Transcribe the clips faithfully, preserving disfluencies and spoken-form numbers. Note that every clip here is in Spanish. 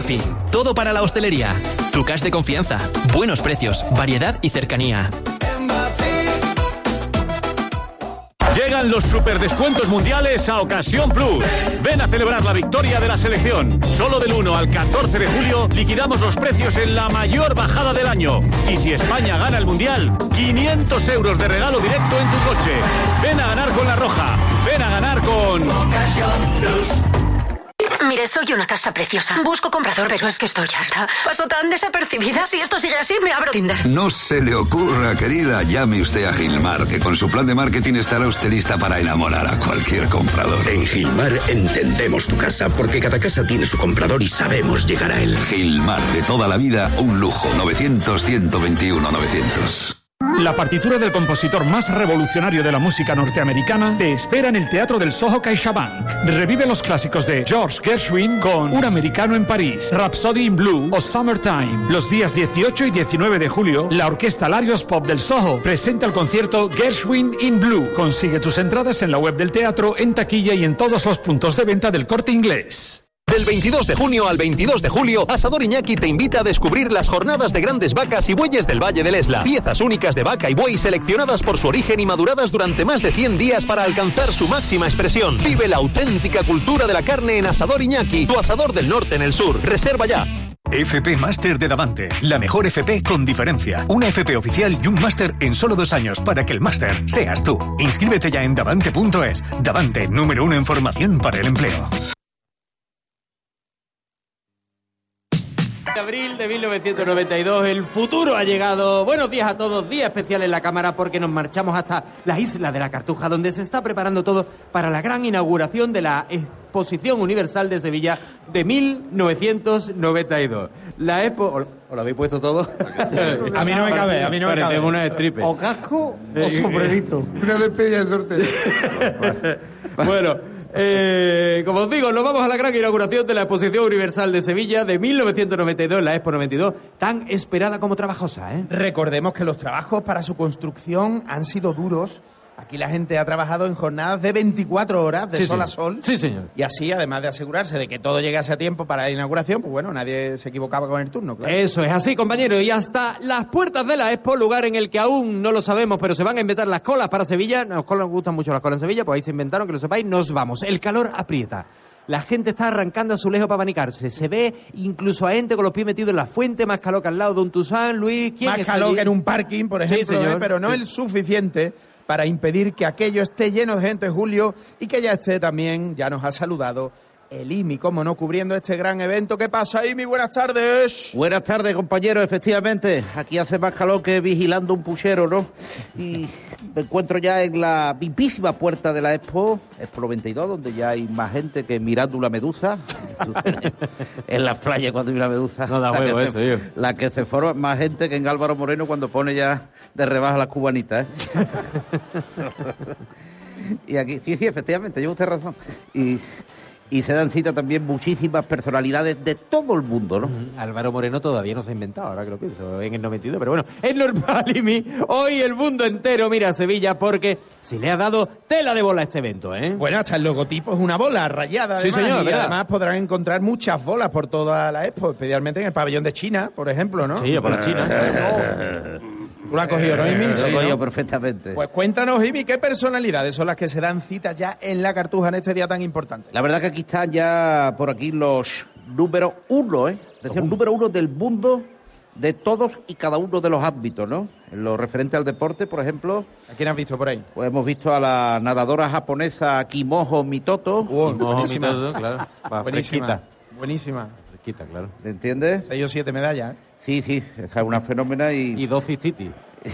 Buffy. Todo para la hostelería. Tu cash de confianza. Buenos precios, variedad y cercanía. Llegan los superdescuentos mundiales a Ocasión Plus. Ven a celebrar la victoria de la selección. Solo del uno al catorce de julio liquidamos los precios en la mayor bajada del año. Y si España gana el mundial, quinientos euros de regalo directo en tu coche. Ven a ganar con La Roja. Ven a ganar con Ocasión Plus. Mire, soy una casa preciosa. Busco comprador, pero es que estoy harta. Paso tan desapercibida. Si esto sigue así, me abro Tinder. No se le ocurra, querida. Llame usted a Gilmar, que con su plan de marketing estará usted lista para enamorar a cualquier comprador. En Gilmar entendemos tu casa, porque cada casa tiene su comprador y sabemos llegar a él. Gilmar, de toda la vida, un lujo. novecientos, ciento veintiuno, novecientos. La partitura del compositor más revolucionario de la música norteamericana te espera en el Teatro del Soho CaixaBank. Revive los clásicos de George Gershwin con Un americano en París, Rhapsody in Blue o Summertime. Los días dieciocho y diecinueve de julio, la Orquesta Larios Pop del Soho presenta el concierto Gershwin in Blue. Consigue tus entradas en la web del teatro, en taquilla y en todos los puntos de venta del Corte Inglés. Del veintidós de junio al veintidós de julio, Asador Iñaki te invita a descubrir las jornadas de grandes vacas y bueyes del Valle del Esla. Piezas únicas de vaca y buey seleccionadas por su origen y maduradas durante más de cien días para alcanzar su máxima expresión. Vive la auténtica cultura de la carne en Asador Iñaki, tu asador del norte en el sur. Reserva ya. F P Máster de Davante, la mejor F P con diferencia. Una F P oficial y un máster en solo dos años para que el máster seas tú. Inscríbete ya en davante punto es. Davante, número uno en formación para el empleo. Abril de mil novecientos noventa y dos, el futuro ha llegado. Buenos días a todos, día especial en la cámara porque nos marchamos hasta la isla de la Cartuja, donde se está preparando todo para la gran inauguración de la Exposición Universal de Sevilla de mil novecientos noventa y dos. La Expo... ¿Os lo habéis puesto todo? A mí no me cabe, a mí no me cabe. Una stripper. O casco o sombrerito. Una despedida de sorteo. Bueno... Eh, como os digo, nos vamos a la gran inauguración de la Exposición Universal de Sevilla de mil novecientos noventa y dos, la Expo noventa y dos, tan esperada como trabajosa, ¿eh? Recordemos que los trabajos para su construcción han sido duros. Aquí la gente ha trabajado en jornadas de veinticuatro horas, de sí, sol señor. a sol. Sí, señor. Y así, además de asegurarse de que todo llegase a tiempo para la inauguración, pues bueno, nadie se equivocaba con el turno, claro. Eso es así, compañero. Y hasta las puertas de la Expo, lugar en el que aún no lo sabemos, pero se van a inventar las colas para Sevilla. Nos gustan mucho las colas en Sevilla, pues ahí se inventaron, que lo sepáis, nos vamos. El calor aprieta. La gente está arrancando azulejo para abanicarse. Se ve incluso a gente con los pies metidos en la fuente, más calor que al lado de un Tusán, Luis... ¿quién Más está calor allí? que en un parking, por ejemplo, Sí, señor. ¿eh? Pero no Sí. el suficiente para impedir que aquello esté lleno de gente, Julio, y que ya esté también, ya nos ha saludado el I M I, como no, cubriendo este gran evento. ¿Qué pasa, I M I? Buenas tardes. Buenas tardes, compañeros, efectivamente. Aquí hace más calor que vigilando un puchero, ¿no? Y me encuentro ya en la vipísima puerta de la Expo, Expo noventa y dos, donde ya hay más gente que mirando una medusa. En las playas cuando hay una medusa. No da la huevo que eso, se, tío. La que se forma más gente que en Álvaro Moreno cuando pone ya de rebaja las cubanitas, ¿eh? Y aquí, sí, sí, efectivamente, lleva usted razón. Y... Y se dan cita también muchísimas personalidades de todo el mundo, ¿no? Mm, Álvaro Moreno todavía no se ha inventado, ahora que lo pienso, en el noventa y dos, pero bueno, es normal, Imi. Hoy el mundo entero mira a Sevilla porque se le ha dado tela de bola a este evento, ¿eh? Bueno, hasta el logotipo es una bola rayada, Sí, además, señor, y ¿verdad? además podrán encontrar muchas bolas por toda la Expo, especialmente en el pabellón de China, por ejemplo, ¿no? Sí, por la China. Tú lo has cogido, ¿no, Imi? Lo he Sí, cogido ¿no? perfectamente. Pues cuéntanos, Imi, ¿qué personalidades son las que se dan cita ya en la Cartuja en este día tan importante? La verdad que aquí están ya por aquí los número uno, ¿eh? Es decir, número uno del mundo de todos y cada uno de los ámbitos, ¿no? En lo referente al deporte, por ejemplo... ¿A quién has visto por ahí? Pues hemos visto a la nadadora japonesa Kimojo Mitoto. Oh, Kimojo buenísima. Mitoto, claro. Va, Buenísima. fresquita. Buenísima. Fresquita, claro. ¿Me entiendes? Seis o siete medallas, ¿eh? Sí, sí, esa es una fenómena y... Y dos cistitis.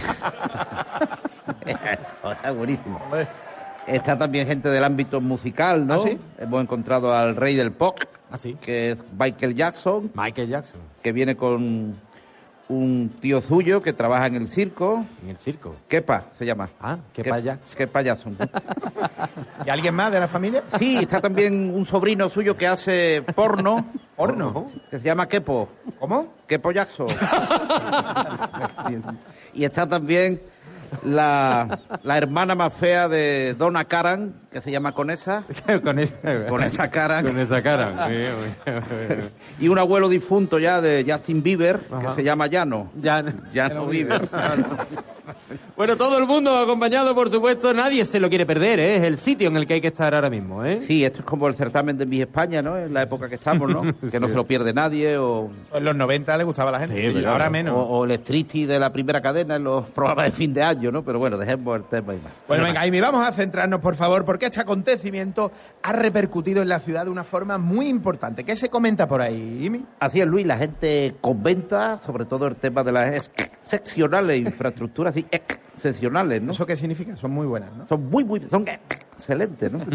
Está buenísimo. Está también gente del ámbito musical, ¿no? ¿Ah, sí? Hemos encontrado al rey del pop, ¿Ah, sí? que es Michael Jackson, Michael Jackson. que viene con un tío suyo que trabaja en el circo. En el circo. Kepa se llama. Ah, Kepa Jackson. Kepa Jackson. ¿Y alguien más de la familia? Sí, está también un sobrino suyo que hace porno. ¿Porno? Que se llama Kepo. ¿Cómo? Kepo Jackson. Y está también la, la hermana más fea de Donna Karan, que se llama Conesa. con esa, con esa Karan. Con esa Karan. Y un abuelo difunto ya de Justin Bieber, Ajá. que se llama Llano. Llano. Llano Bieber. Bueno, todo el mundo acompañado, por supuesto, nadie se lo quiere perder, ¿eh? Es el sitio en el que hay que estar ahora mismo, ¿eh? Sí, esto es como el certamen de Miss España, ¿no? En la época que estamos, ¿no? Que no se lo pierde nadie, o... En los noventa le gustaba a la gente, Sí, pero ahora o- menos. O, o el striptease de la primera cadena en los programas de fin de año, ¿no? Pero bueno, dejemos el tema y más. Bueno, venga, Amy, vamos a centrarnos, por favor, porque este acontecimiento ha repercutido en la ciudad de una forma muy importante. ¿Qué se comenta por ahí, Amy? Así es, Luis, la gente comenta sobre todo el tema de las excepcionales infraestructuras y excepcionales, ¿no? ¿Eso qué significa? Son muy buenas, ¿no? Son muy, muy, son excelentes, ¿no?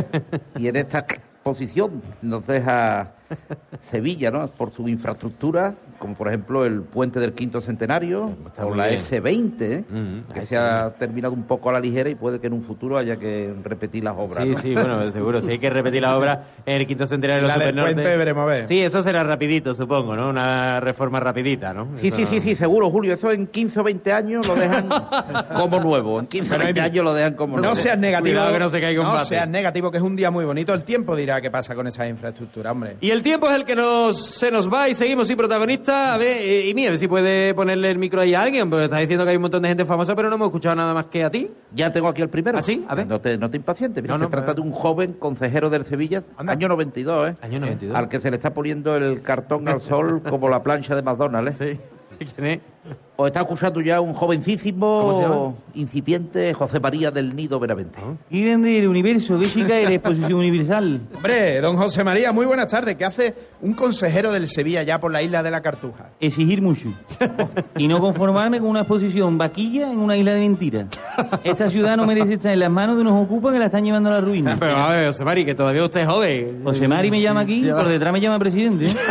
Y en esta posición nos deja Sevilla, ¿no? Por su infraestructura, como por ejemplo el puente del Quinto Centenario, Está o muy la bien. ese veinte, ¿eh? Mm, que la se ha terminado un poco a la ligera y puede que en un futuro haya que repetir las obras. Sí, ¿no? sí, bueno, seguro. Si hay que repetir la obra en el Quinto Centenario de los La del Supernorte. puente veremos a ver. Sí, eso será rapidito, supongo, ¿no? Una reforma rapidita, ¿no? Sí, Eso sí, no- sí, sí, seguro, Julio. Eso en quince o veinte años lo dejan como nuevo. En quince o Pero, veinte Amy, años lo dejan como No nuevo. seas negativo. Cuidado que no se caiga un No bate. seas negativo, que es un día muy bonito. El tiempo dirá qué pasa con esa infraestructura, hombre. Y el tiempo es el que nos se nos va y seguimos sin protagonista. A ver, eh, y mira, a ver si puede ponerle el micro ahí a alguien, porque está diciendo que hay un montón de gente famosa, pero no hemos escuchado nada más que a ti. Ya tengo aquí el primero. ¿Ah, sí? A ver. No te, no te impacientes. Mira, No, se no, trata pero- de un joven consejero del Sevilla, Anda. año noventa y dos, ¿eh? Año noventa y dos. Al que se le está poniendo el cartón al sol como la plancha de McDonald's, ¿eh? Sí. ¿Quién es? O está acusando ya un jovencísimo ¿Cómo se llama? incipiente José María del Nido Benavente. Qué grande el universo, qué chica es la exposición universal. Hombre, don José María, muy buenas tardes. ¿Qué hace un consejero del Sevilla ya por la isla de la Cartuja? Exigir mucho. Y no conformarme con una exposición vaquilla en una isla de mentiras. Esta ciudad no merece estar en las manos de unos ocupas que la están llevando a la ruina. Pero a ver, José Mari, que todavía usted es joven. José Mari me llama aquí, por detrás me llama presidente. ¿eh?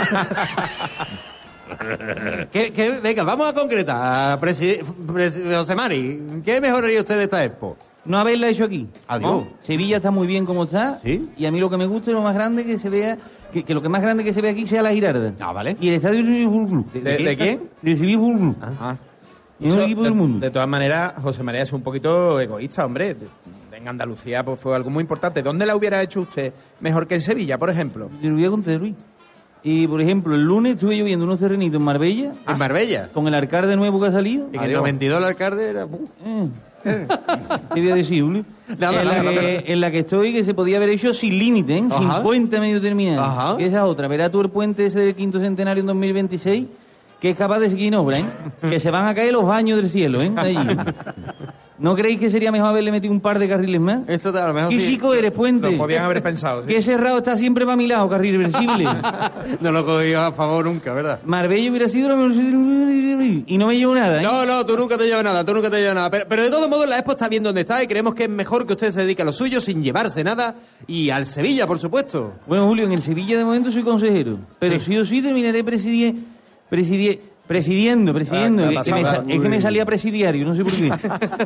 ¿Qué, qué- venga, vamos a concretar. Presi- presi- José Mari, ¿qué mejoraría usted de esta expo? No haberla hecho aquí. Adiós. Sevilla está muy bien como está. ¿Sí? Y a mí lo que me gusta es lo más grande que se vea, que, que lo que más grande que se ve aquí sea la Girarda. Ah, vale. Y el estadio del Sevilla Fútbol Club. ¿De, de quién? Del Sevilla Fútbol Club. Ah. Es un Eso, equipo de, del mundo. de todas maneras, José María es un poquito egoísta, hombre. En Andalucía pues, fue algo muy importante. ¿Dónde la hubiera hecho usted mejor que en Sevilla, por ejemplo? Te lo voy a contar, Luis. Y, por ejemplo, el lunes estuve yo viendo unos terrenitos en Marbella. ¿En Marbella? Con el alcalde nuevo que ha salido. En el noventa y dos el alcalde era... uf. Eh. ¿Qué voy a decir, Julio? Nada, en, la nada, que, en la que estoy, que se podía haber hecho sin límite, ¿eh? sin Ajá. puente a medio terminal. Ajá. Que esa otra. Verá tú el puente ese del quinto centenario en dos mil veintiséis, que es capaz de seguir en obra, ¿eh? Que se van a caer los baños del cielo, ¿eh? Allí. ¿No creéis que sería mejor haberle metido un par de carriles más? Esto a lo mejor ¿Qué sí. chico eres, puente? Lo podían haber pensado, sí. Que cerrado está siempre para mi lado, carril reversible. No lo cogió a favor nunca, ¿verdad? Marbella hubiera sido la mejor... Y no me llevo nada, ¿eh? No, no, tú nunca te llevas nada, tú nunca te llevas nada. Pero, pero de todos modos, la expo está bien donde está y creemos que es mejor que usted se dedique a lo suyo sin llevarse nada y al Sevilla, por supuesto. Bueno, Julio, en el Sevilla de momento soy consejero, pero Sí. sí, o sí terminaré presidi- presidi- presidiendo, presidiendo. Ah, que- ¿qué ha que me pasado? sa- es que me salía presidiario, no sé por qué.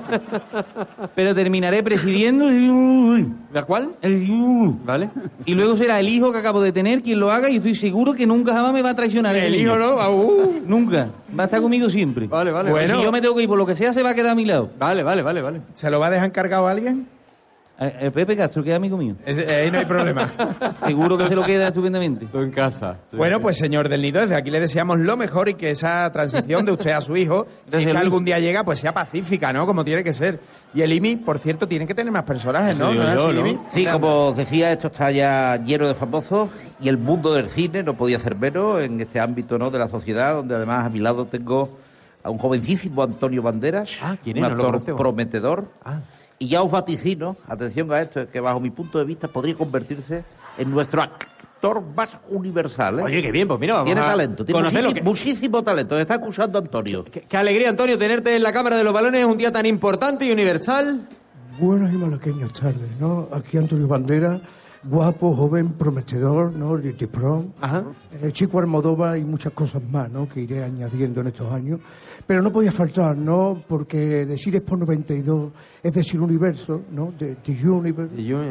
Pero terminaré presidiendo ¿La cual? el- ¿Vale? y luego será el hijo que acabo de tener quien lo haga y estoy seguro que nunca jamás me va a traicionar. ese El niño. hijo, ¿no? Ah, uh. Nunca. Va a estar conmigo siempre. Vale, vale. Bueno. Si yo me tengo que ir por lo que sea, se va a quedar a mi lado. Vale, vale, vale, vale. ¿Se lo va a dejar encargado a alguien? El el Pepe Castro, que es amigo mío. Ese- ahí no hay problema. Seguro que se lo queda estupendamente. Tú en casa. Bueno, pues señor del Nido, desde aquí le deseamos lo mejor y que esa transición de usted a su hijo, si es Gracias, que Luis. algún día llega, pues sea pacífica, ¿no? Como tiene que ser. Y el I M I, por cierto, tiene que tener más personajes, Eso ¿no? digo ¿No es yo, así, ¿no? I M I? Sí, como os decía, esto está ya lleno de famosos y el mundo del cine no podía ser menos en este ámbito, ¿no?, de la sociedad, donde además a mi lado tengo a un jovencísimo Antonio Banderas, Ah, ¿quién es? un No lo actor conocemos. prometedor. Ah. Y ya os vaticino, atención a esto, que bajo mi punto de vista podría convertirse en nuestro actor más universal, ¿eh? Oye, qué bien, pues mira, vamos Tiene a talento, tiene conocerlo. muchísimo, muchísimo talento. Está acusando Antonio. Qué, qué alegría, Antonio, tenerte en la Cámara de los Balones un día tan importante y universal. Buenas y malaqueñas tardes, ¿no? Aquí Antonio Banderas, guapo, joven, prometedor, ¿no? De, de prom, Ajá. eh, Chico Almodóvar y muchas cosas más, ¿no? Que iré añadiendo en estos años. Pero no podía faltar, ¿no? Porque decir Expo noventa y dos es decir universo, ¿no? De, de Universe.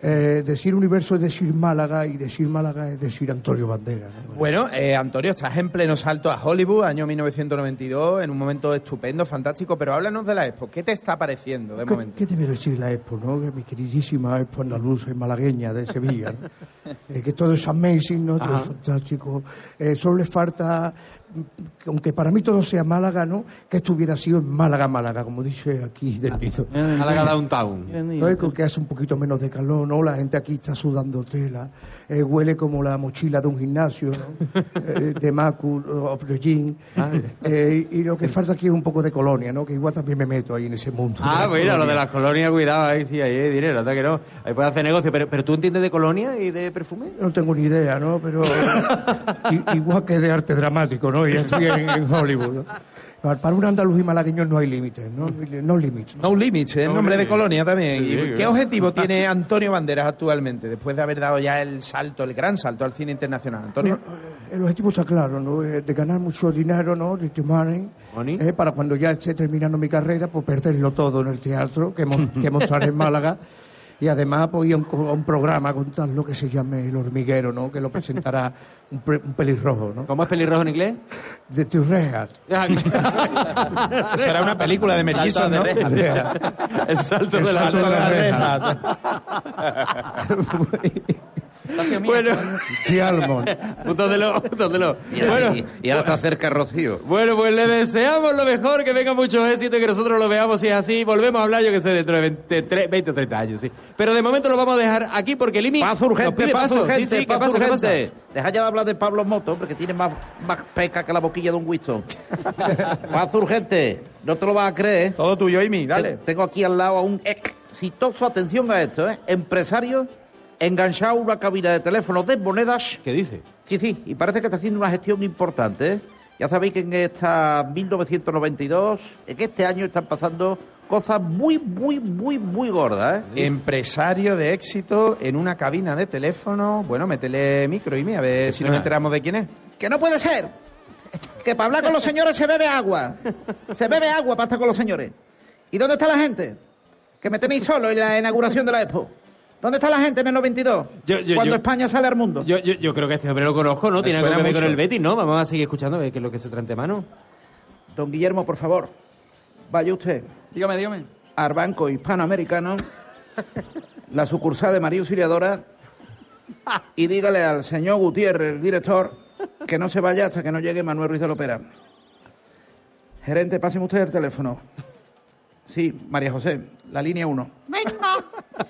Eh, decir universo es decir Málaga y decir Málaga es decir Antonio Banderas, ¿no? Bueno, eh, Antonio, estás en pleno salto a Hollywood, año mil novecientos noventa y dos, en un momento estupendo, fantástico, pero háblanos de la Expo. ¿Qué te está pareciendo de ¿Qué, momento? ¿Qué te voy a decir la Expo, no? Que mi queridísima Expo andaluza y malagueña de Sevilla, ¿no? eh, que todo es amazing, ¿no? Todo es fantástico. Eh, solo le falta, aunque para mí todo sea Málaga, ¿no? Que esto hubiera sido en Málaga, Málaga, como dice aquí del piso. Málaga Downtown. ¿No? Es que hace un poquito menos de calor, ¿no? La gente aquí está sudando tela, eh, huele como la mochila de un gimnasio, ¿no? eh, de Macu, of the Gym. Eh, y lo que falta aquí es un poco de colonia, ¿no? Que igual también me meto ahí en ese mundo. Ah, mira, lo de las colonias, cuidado, ahí sí, ahí hay dinero, hasta que no. Ahí puedes hacer negocio, pero, pero ¿tú entiendes de colonia y de perfume? No tengo ni idea, ¿no? Pero i- igual que de arte dramático, ¿no? Y estoy en, en Hollywood, ¿no? Para un andaluz y malagueño no hay límites, ¿no? No límites. No Limits, el No nombre de limits. colonia también. Sí, ¿Y sí, qué sí. objetivo tiene Antonio Banderas actualmente, después de haber dado ya el salto, el gran salto al cine internacional? Antonio. El objetivo está claro, ¿no? Eh, De ganar mucho dinero, ¿no? Rich money. Eh, para cuando ya esté terminando mi carrera, pues perderlo todo en el teatro que, mon- que montar en Málaga. Y además, pues ir a un, co- a un programa con tal lo que se llame El Hormiguero, ¿no? Que lo presentará un, pre- un pelirrojo, ¿no? ¿Cómo es pelirrojo en inglés? De Two Rejas. Será una película de mellizos, ¿no? El salto El de la salto de la reja. Bueno, Póntelo, póntelo. Y, Bueno, y- y ahora está cerca Rocío. bueno, pues le deseamos lo mejor, que venga mucho éxito y que nosotros lo veamos si es así. Volvemos a hablar, yo que sé, dentro de veinte, tre- veinte o treinta años, sí. Pero de momento lo vamos a dejar aquí porque Limi Paz nos urgente, pide paz paso. urgente, Sí, sí, ¿qué paz pasa, qué pasa? urgente. Deja ya de hablar de Pablo Moto, hombre, que tiene más, más peca que la boquilla de un Winston. Paz urgente, no te lo vas a creer. Todo tuyo, Amy, dale. Te- Tengo aquí al lado a un exitoso, atención a esto, ¿eh? Empresario enganchado a una cabina de teléfono de monedas. ¿Qué dice? Sí, sí, y parece que está haciendo una gestión importante, ¿eh? Ya sabéis que en esta mil novecientos noventa y dos, en este año están pasando cosas muy, muy, muy, muy gordas, ¿eh? Empresario de éxito en una cabina de teléfono. Bueno, métele micro, Amy, a ver si nos enteramos de quién es. Que no puede ser. Que para hablar con los señores se bebe agua. Se bebe agua para estar con los señores. ¿Y dónde está la gente? Que me tenéis solo en la inauguración de la Expo. ¿Dónde está la gente en el noventa y dos? Yo- yo- cuando yo- España sale al mundo. Yo, yo, yo creo que este hombre lo conozco, ¿no? Me Tiene algo suena que ver con mucho. el Betis, ¿no? Vamos a seguir escuchando, a ver qué es lo que se trae ante mano. Don Guillermo, por favor, vaya usted Dígame, dígame. al Banco Hispanoamericano, la sucursal de María Auxiliadora, y dígale al señor Gutiérrez, el director, que no se vaya hasta que no llegue Manuel Ruiz de Lopera. Gerente, páseme usted el teléfono. Sí, María José, la línea uno. Venga.